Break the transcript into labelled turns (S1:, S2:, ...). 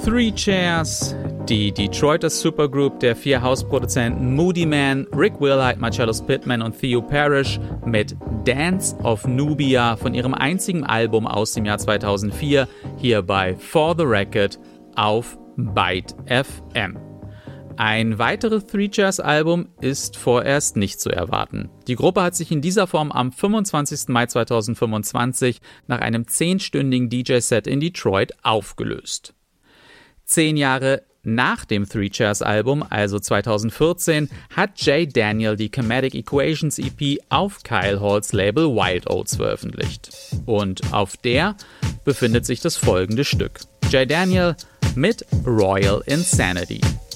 S1: Three Chairs, die Detroiter Supergroup der 4 Hausproduzenten Moody Man, Rick Wilhite, Marcellus Pittman und Theo Parrish mit Dance of Nubia von ihrem einzigen Album aus dem Jahr 2004, hier bei For the Record auf Byte FM. Ein weiteres Three Chairs Album ist vorerst nicht zu erwarten. Die Gruppe hat sich in dieser Form am 25. Mai 2025 nach einem 10-stündigen DJ-Set in Detroit aufgelöst. 10 Jahre nach dem Three Chairs Album, also 2014, hat Jay Daniel die Chematic Equations EP auf Kyle Halls Label Wild Oats veröffentlicht. Und auf der befindet sich das folgende Stück. Jay Daniel mit Royal Insanity.